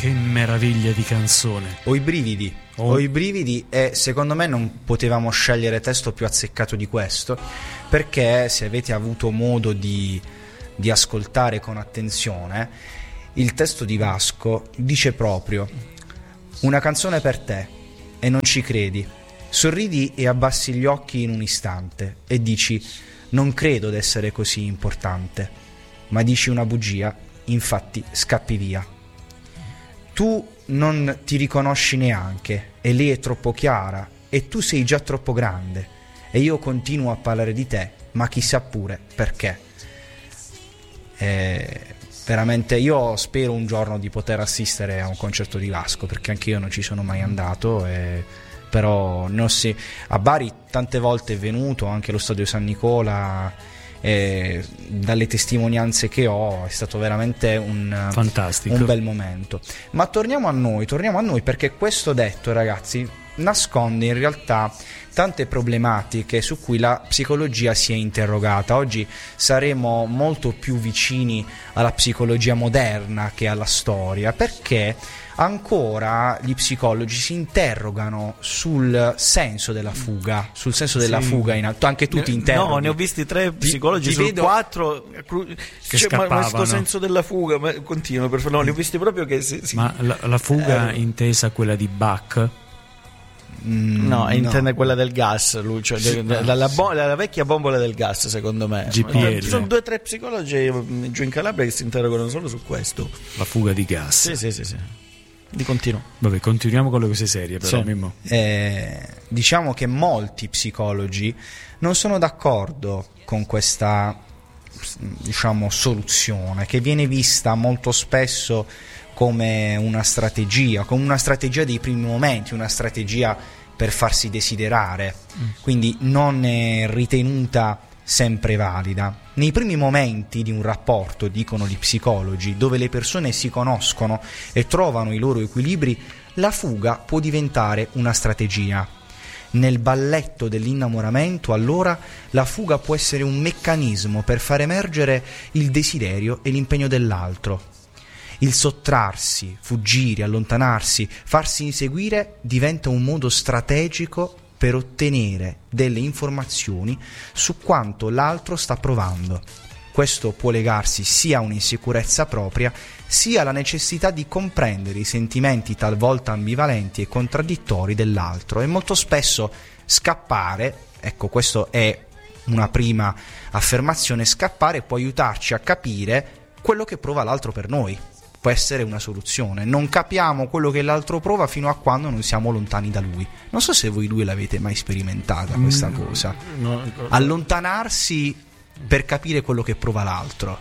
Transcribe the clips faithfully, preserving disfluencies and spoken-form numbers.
Che meraviglia di canzone. Ho i brividi, oh. ho i brividi e secondo me non potevamo scegliere testo più azzeccato di questo, perché se avete avuto modo di, di ascoltare con attenzione, il testo di Vasco dice proprio: una canzone per te e non ci credi, sorridi e abbassi gli occhi in un istante e dici non credo d'essere così importante, ma dici una bugia, infatti scappi via. Tu non ti riconosci neanche e lei è troppo chiara e tu sei già troppo grande e io continuo a parlare di te, ma chissà pure perché. Eh, veramente io spero un giorno di poter assistere a un concerto di Vasco, perché anche io non ci sono mai andato, e, però ne ho se- a Bari tante volte è venuto, anche allo stadio San Nicola. E dalle testimonianze che ho è stato veramente un, fantastico, un bel momento. Ma torniamo a noi, torniamo a noi perché questo detto, ragazzi, nasconde in realtà tante problematiche su cui la psicologia si è interrogata. Oggi saremo molto più vicini alla psicologia moderna che alla storia, perché ancora gli psicologi si interrogano sul senso della fuga, sul senso della sì. fuga in alto. Anche tu ne, ti interroghi. No, ne ho visti tre psicologi ti, ti su vedo... quattro che cioè, ma questo senso della fuga, ma continuo per no, ne ho visti proprio che si, si... Ma la, la fuga eh, intesa quella di Bach? Mm, no, è intende no. quella del gas, Lucio, sì, de, de, la, bo- la vecchia bombola del gas, secondo me. G P L. Ci sono due o tre psicologi giù in Calabria che si interrogano solo su questo. La fuga di gas. Sì, sì, sì, sì. Di continuo. Vabbè, continuiamo con le cose serie, però. Sì. Mimmo. Eh, diciamo che molti psicologi non sono d'accordo con questa, diciamo, soluzione che viene vista molto spesso come una strategia, come una strategia dei primi momenti, una strategia per farsi desiderare, mm. quindi non è ritenuta sempre valida. Nei primi momenti di un rapporto, dicono gli psicologi, dove le persone si conoscono e trovano i loro equilibri, la fuga può diventare una strategia. Nel balletto dell'innamoramento, allora, la fuga può essere un meccanismo per far emergere il desiderio e l'impegno dell'altro. Il sottrarsi, fuggire, allontanarsi, farsi inseguire diventa un modo strategico per ottenere delle informazioni su quanto l'altro sta provando. Questo può legarsi sia a un'insicurezza propria, sia alla necessità di comprendere i sentimenti talvolta ambivalenti e contraddittori dell'altro, e molto spesso scappare, ecco, questo è una prima affermazione, scappare può aiutarci a capire quello che prova l'altro per noi. Può essere una soluzione. Non capiamo quello che l'altro prova fino a quando non siamo lontani da lui. Non so se voi due l'avete mai sperimentata questa mm, cosa. No, no. Allontanarsi per capire quello che prova l'altro.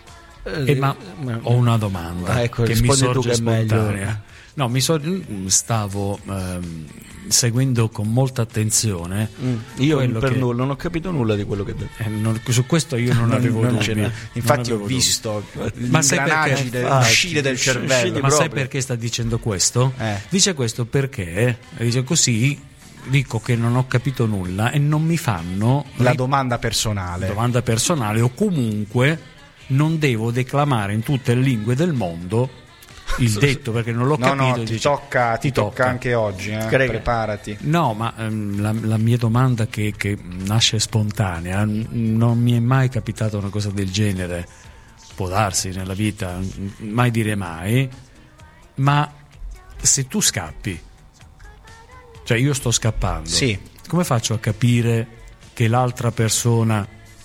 Eh, ma ho una domanda ah, ecco, che mi sorge tu che spontanea. No, mi so, stavo ehm, seguendo con molta attenzione. Mm, io per che, nulla non ho capito nulla di quello che detto. Eh, non, su questo io non avevo non dubbi. Infatti non ho visto dubbi. Ma sai perché ah, uscire del cervello. Ma proprio. Sai perché sta dicendo questo? Eh. Dice questo perché dice così. Dico che non ho capito nulla e non mi fanno la domanda personale. Domanda personale, o comunque non devo declamare in tutte le lingue del mondo il detto, perché non l'ho no, capito. No, ti, dice, tocca, ti, ti tocca, tocca anche oggi, eh? Preparati. No, ma ehm, la, la mia domanda che, che nasce spontanea, non mi è mai capitata una cosa del genere, può darsi nella vita, mai dire mai, ma se tu scappi, cioè io sto scappando, sì. come faccio a capire che l'altra persona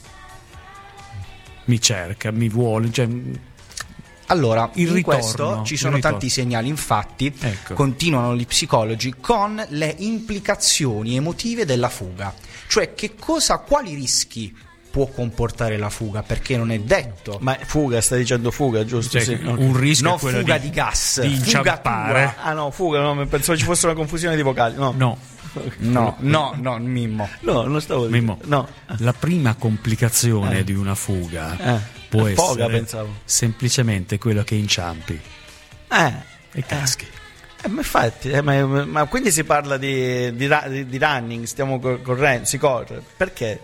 mi cerca, mi vuole, cioè... Allora, il in ritorno, questo ci sono tanti segnali, infatti, ecco. Continuano gli psicologi con le implicazioni emotive della fuga, cioè che cosa, quali rischi può comportare la fuga, perché non è detto. Ma fuga, stai dicendo fuga, giusto? Cioè, sì. Un rischio no, è quello fuga di, di gas, di inciampare. Ah no, fuga, no, pensavo ci fosse una confusione di vocali. No, no, no, no, no, Mimmo. No, non stavo Mimmo. No. La prima complicazione eh. di una fuga eh. può Foga, essere pensavo. semplicemente quello che inciampi eh. e caschi. Eh, ma infatti, eh, ma, ma quindi si parla di, di, di, di running, stiamo correndo, si corre, perché?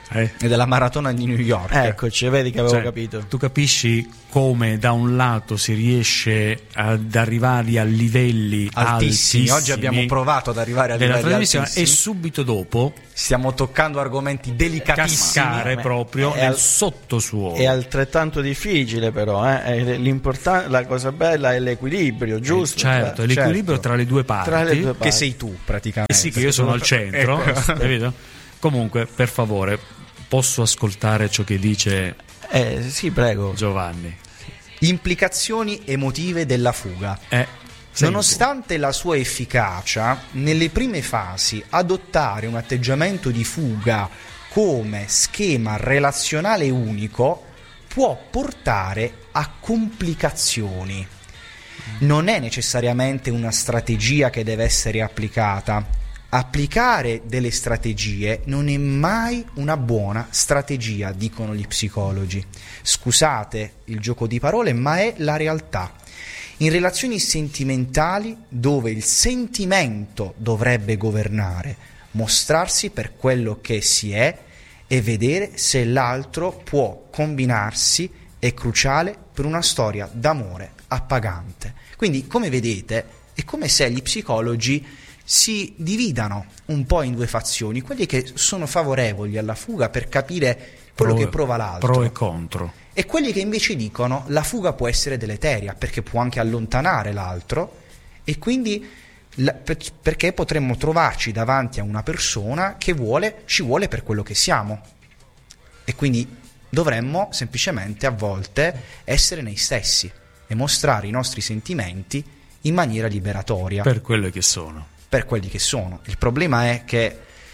eh. e della maratona di New York. Eccoci, vedi che avevo cioè, capito. Tu capisci come da un lato si riesce ad arrivare a livelli altissimi. altissimi. Oggi abbiamo provato ad arrivare a livelli altissimi e subito dopo stiamo toccando argomenti delicatissimi, cascare proprio è nel al, sottosuolo. È altrettanto difficile però, eh? L'importante, la cosa bella è l'equilibrio, giusto? Eh, certo, l'equilibrio certo. tra le due parti, tra le due parti. Che sei tu praticamente. Eh sì, che io sono al centro, ecco. capito? Comunque, per favore, posso ascoltare ciò che dice eh, sì, prego. Giovanni. Implicazioni emotive della fuga. Eh, Nonostante la sua efficacia, nelle prime fasi adottare un atteggiamento di fuga come schema relazionale unico può portare a complicazioni. Non è necessariamente una strategia che deve essere applicata. Applicare delle strategie non è mai una buona strategia, dicono gli psicologi. Scusate il gioco di parole, ma è la realtà. In relazioni sentimentali, dove il sentimento dovrebbe governare, mostrarsi per quello che si è e vedere se l'altro può combinarsi è cruciale per una storia d'amore appagante. Quindi, come vedete, è come se gli psicologi si dividano un po' in due fazioni, quelli che sono favorevoli alla fuga per capire quello pro, che prova l'altro, pro e contro, e quelli che invece dicono la fuga può essere deleteria perché può anche allontanare l'altro, e quindi la, per, perché potremmo trovarci davanti a una persona che vuole, ci vuole per quello che siamo, e quindi dovremmo semplicemente a volte essere noi stessi e mostrare i nostri sentimenti in maniera liberatoria per quello che sono. per quelli che sono. Il problema è che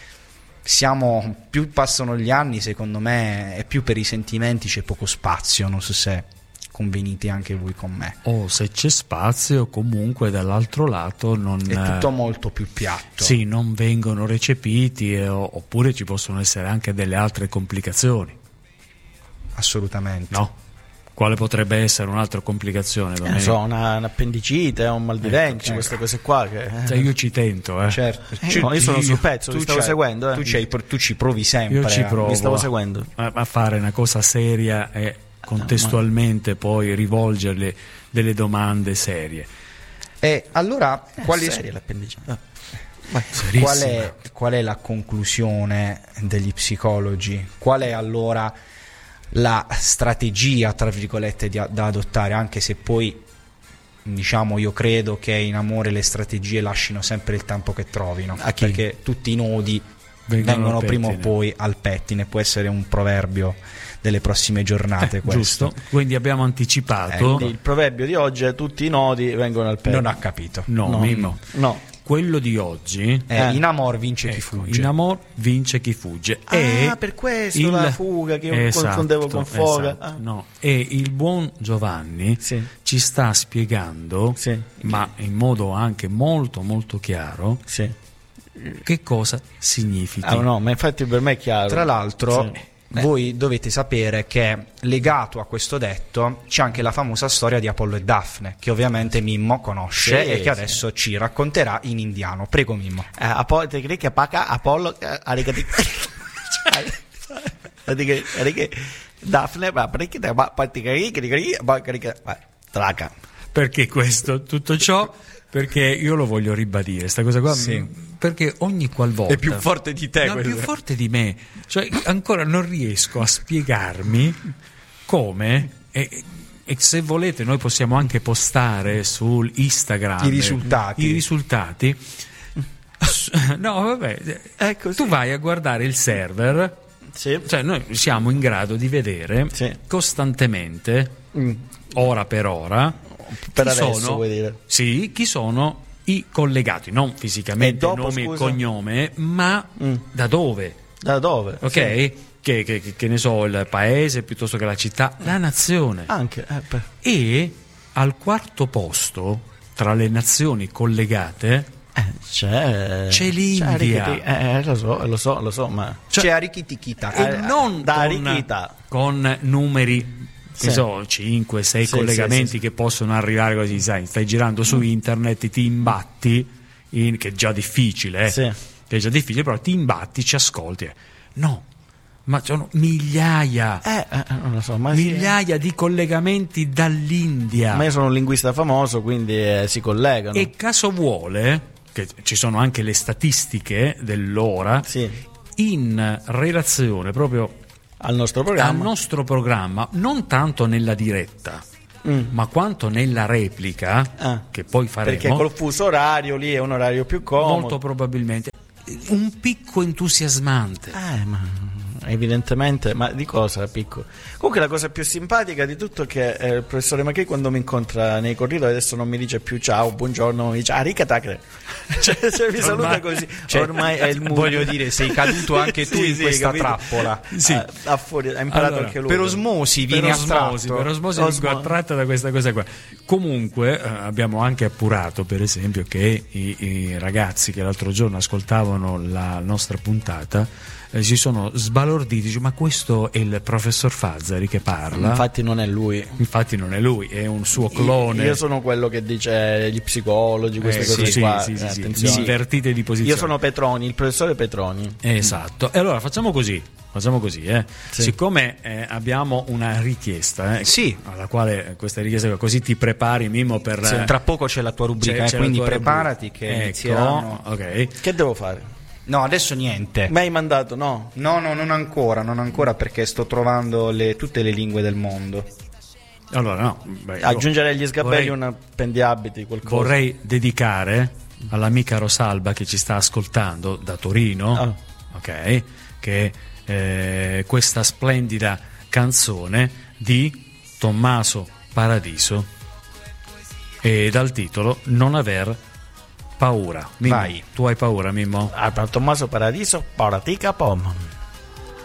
siamo, più passano gli anni, secondo me, e più per i sentimenti c'è poco spazio. Non so se convenite anche voi con me. O se c'è spazio, comunque dall'altro lato non è tutto molto più piatto. Sì, non vengono recepiti, eh, oppure ci possono essere anche delle altre complicazioni. Assolutamente. No? Quale potrebbe essere un'altra complicazione? Eh, so, una, un'appendicite, un mal di ventre, ecco, queste ecco. cose qua che... Cioè, io ci tento, eh. Certo. Eh, no, io sono sul pezzo, tu ti stavo seguendo. Eh. Tu, ci, tu ci provi sempre. Io ci provo mi stavo seguendo. A, a fare una cosa seria e contestualmente no, ma... poi rivolgerle delle domande serie. E allora, eh, quali seria l'appendicite? Qual è, qual è la conclusione degli psicologi? Qual è allora la strategia, tra virgolette, di, da adottare, anche se poi, diciamo, io credo che in amore le strategie lasciano sempre il tempo che trovino, perché tutti i nodi vengono, vengono prima o poi al pettine. Può essere un proverbio delle prossime giornate, eh, questo. Giusto, quindi abbiamo anticipato. Eh, il proverbio di oggi è tutti i nodi vengono al pettine. Non ha capito. No, no, Mimmo. no. Quello di oggi è eh, in amor vince ecco, chi fugge. In amor vince chi fugge. Ah, e per questo il... la fuga che io esatto, confondevo con foga. Esatto, ah. no. E il buon Giovanni sì. ci sta spiegando, sì. ma in modo anche molto molto chiaro, sì. che cosa significa. Ah, no, ma infatti per me è chiaro. Tra l'altro, sì. voi dovete sapere che legato a questo detto c'è anche la famosa storia di Apollo e Daphne, che ovviamente Mimmo conosce sì, e che sì. adesso ci racconterà in indiano. Prego, Mimmo. Eh, Apollo, te credi che paca Apollo aricati. Daphne, ma perché te ma patti che che ma che traca. Perché questo tutto ciò? Perché io lo voglio ribadire, sta cosa qua, sì. Perché ogni qualvolta è più forte di te, no, è più forte di me, cioè ancora non riesco a spiegarmi come, e, e se volete noi possiamo anche postare su Instagram i risultati, i risultati. No, vabbè, ecco, tu sì. vai a guardare il server, sì. Cioè noi siamo in grado di vedere sì. costantemente, mm. ora per ora, per chi adesso sono, vuoi dire? Sì, chi sono i collegati, non fisicamente, dopo, nome scusa? e cognome, ma mm. da dove? Da dove? Ok? Sì. Che, che, che ne so, il paese piuttosto che la città, la nazione. Anche. Eh, per... E al quarto posto, tra le nazioni collegate, eh, c'è, c'è l'India. C'è eh, lo so, lo so, lo so, ma... Cioè, c'è Arichitichita. E eh, non da con, con numeri... Che sì. so, cinque sei sì, collegamenti sì, sì, che possono arrivare così, sai, stai girando su internet, ti imbatti, in, che è già difficile, eh, sì. che è già difficile, però ti imbatti, ci ascolti. No, Ma sono migliaia, eh, eh, non lo so, ma migliaia sì. di collegamenti dall'India. Ma io sono un linguista famoso, quindi eh, si collegano. E caso vuole, che ci sono anche le statistiche dell'ora, sì. in relazione proprio al nostro programma, al nostro programma, non tanto nella diretta, mm. ma quanto nella replica, ah. che poi faremo. Perché col fuso orario lì è un orario più comodo. Molto probabilmente. Un picco entusiasmante. Eh, ma evidentemente, ma di cosa picco? Comunque la cosa più simpatica di tutto è che eh, il professore Macri quando mi incontra nei corridoi adesso non mi dice più ciao, buongiorno, mi dice aricatacre. cioè, cioè mi saluta così. Cioè, ormai è il mood. Voglio dire, sei caduto anche tu sì, in sì, questa capito? trappola. Sì. Ah, a fuori, ha imparato allora, anche lui. Per osmosi viene per osmosi, attratto. per osmosi vengo attratto da questa cosa qua. Comunque eh, abbiamo anche appurato, per esempio, che i, i ragazzi che l'altro giorno ascoltavano la nostra puntata eh, si sono sbalorditi, dice, ma questo è il professor Fazzari che parla. Infatti non è lui. Infatti non è lui, è un suo clone. Io sono quello che dice gli psicologi, queste eh, cose sì, qua. sì, eh, sì, sì, invertite di posizione. Io sono Petroni, il professore Petroni. Esatto. E allora facciamo così. Facciamo così, eh. Sì. Siccome eh, abbiamo una richiesta, eh, sì. alla quale questa richiesta, così ti prepari, Mimmo, per sì, tra poco c'è la tua rubrica, c'è, c'è quindi preparati rubrica. Che ecco, inizieranno. Okay. Che devo fare? No, adesso niente. Mi hai mandato, no? No, no, non ancora, non ancora perché sto trovando le, tutte le lingue del mondo. Allora, no. Beh, aggiungere agli sgabelli un appendiabiti, qualcosa. Vorrei dedicare all'amica Rosalba che ci sta ascoltando da Torino, oh. ok? Che eh, questa splendida canzone di Tommaso Paradiso e dal titolo Non aver paura. Mimmo, vai. Tu hai paura, Mimmo? Ah, Tommaso Paradiso, paratica pom.